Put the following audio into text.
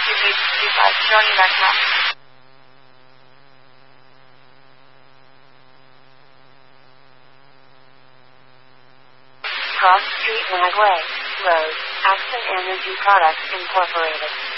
www.johnny.com. Cross Street Magway, Rose, Axon Energy Products Incorporated.